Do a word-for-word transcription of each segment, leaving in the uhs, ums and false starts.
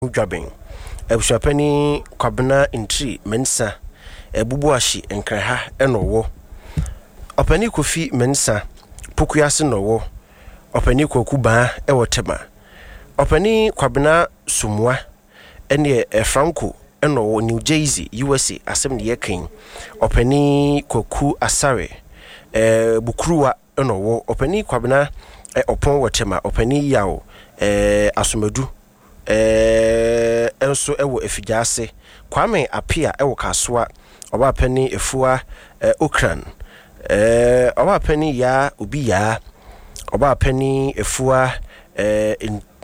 Udwaben ebusuapani kwabena intri mensa ebubuashi enkranha enowo opani kofi mensa pokuyase nowo opani kokuba ewotema opani kwabena sumwa ene Franco enowo New Jersey U S A asem ne yekin opani koku asare eh bukruwa enowo opani kwabena eh, opon wotema opani yawo eh asomedu eh enso ewo efigase Kwame Apia ewo Kasoa oba pani efua eh, Okran eh oba pani ya obi ya oba pani efua eh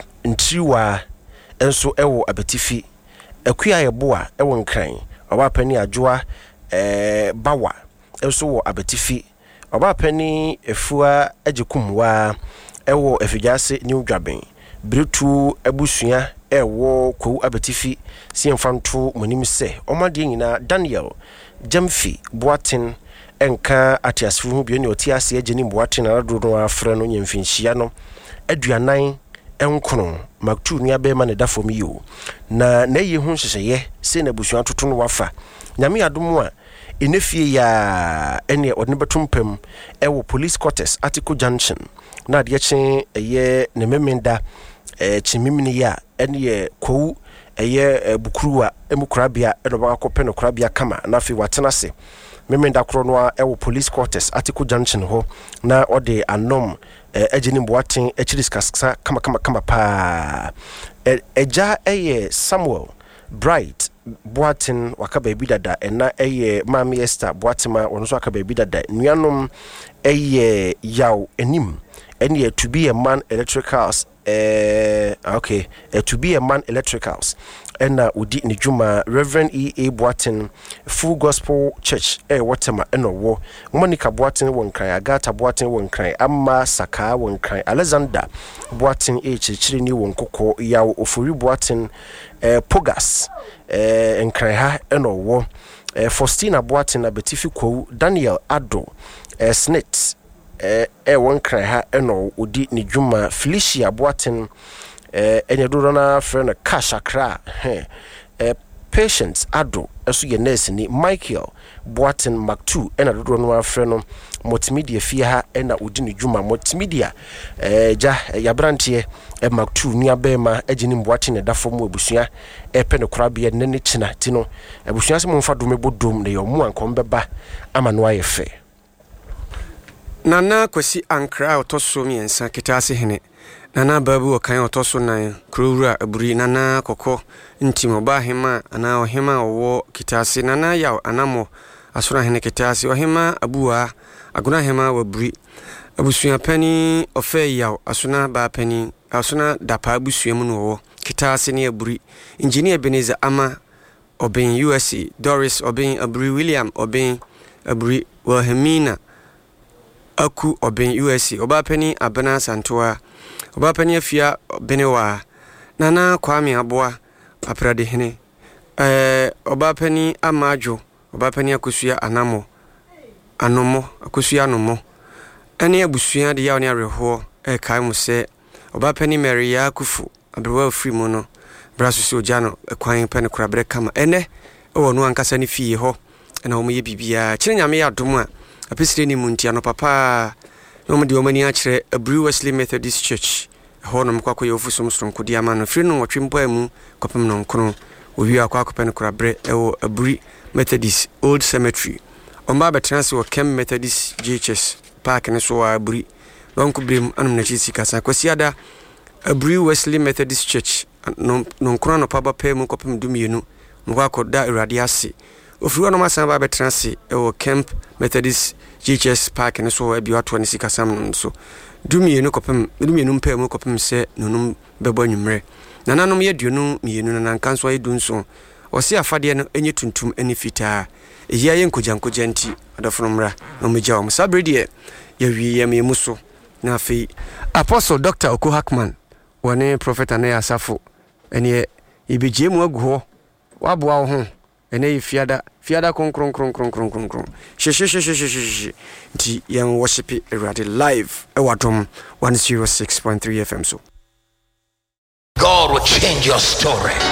ntriwa enso ewo abetifi akuya yeboa ewo nkran oba pani adwoa eh bawa enso wo abetifi oba pani efua agikumwa ewo efigase New Dwaben Britu abusua ewo ko abetifi si mfanto monim se omade nyina Daniel Jamfi Boatin enka atiasfu hu bi ne otiase ageni Boatin adoro no afra no nyemfinhia no aduanan enkono maktu nua be ma ne dafom yo na na ye hu hyehyeye se na busua toto no wafa nyame adom a enefie ya ene odne betumpem ewo police quarters Article Junction na de chen eye ne memenda eh chimimini ya ene kou eye bukruwa emukrabia enoba akopɛ no krabia kama na fi watenase memenda kro no ewo police quarters Article Junction ho na ode anom ageni Boatin achiris kasa kama kama kama pa eja eye Samuel Bright Boatin waka baby dada ena eye Mami Esther Boatima wonso aka baby dada nuanom eye yaw enim ene to be a man electricals eh okay uh, to be a man electricals and uh, udi ni juma Reverend E A Boatin Full Gospel Church eh watema eno wo Monica Boatin won kran Agata Boatin won kran Amma Saka won kran Alexander Boatin e chichiri ni won kokko ya ofori Boatin eh Pogas eh enkran ha eno wo eh Faustina Boatin abetifi ko Daniel Ado eh Snit eh e won kran ha eno odi ni juma Felicia Boatin eh enye do na friend Cash Akra eh eh Patience Ado eso ye nurse ni Michael Boatin Maktu ena do no friend no multimedia fie ha ena odi ni juma multimedia eh ja ya brantie e Maktu ni abema agini Boatin ne dafom abusua e pe ne korabia ne ne china ti no abusua se momfa do mebodom ne yo mu ankom beba ama no ayefe Nana Kwesi Ankra otoso miensa kitase hene Nana babu okan otoso nan krowura aburi nana kokko ntimo ba hema ana ohema owo kitase nana yaw anamo asura hene kitase ohema abuwa aguna hema waburi abusua pani ofe yaw asuna ba pani asuna dapa abusua mu no kitase ne aburi engineer Ebenezer Ama oben U S A Doris oben aburi William oben aburi Wilhelmina aku oben U S A obapani abana santoa obapani afia benewa nana Kwame Aboa aprade hene eh obapani amajo obapani akusua anamo anomo akusua anomo ene abusua de yawo ne areho e kai mu se obapani Maria Akufu abrewa free mu no braso se ojano kwan pen korabre kama ene ewo no ankasa ne fie ho ena omo ye bibia kire nyame ya dom a apisire ni muntia no papa no mo de omani a kire Abri Wesley Methodist Church ho no mkwakọ ye ofusom sonko di ama no firi no twempa mu kopem no nkono owi akwa kopem korabre ewo Abri Methodist Old Cemetery omba betranse wo Kem Methodist G H S park ne so Abri lonko brim anum na chisi kasa kwasiada Abri Wesley Methodist Church no nkono no paba pa mu kopem dumienu mkwakọ da Awurade ase ofruwa no masan ba betranse ewo Camp Methodist G H S park ne so abi wato ne sikasam so dumienu kopem dumienu mpa mu kopem se nonum bebo nwumre nananom ye duonu mienu na nankanso ye dunso osi afade no enye tuntum eni fitaa eya ye nkojankoja nti adofonomra no meja o sabredi ye wi ye memuso na afi Apostle Doctor Oko Hackman wone prophet Anaya Asafo eni ibeje mu agu ho waboa wo ho ene fiada fiada kon kron kron kron kron kron kron she she she she she nti yan worship Awurade live ewadom one oh six point three F M so God will change your story.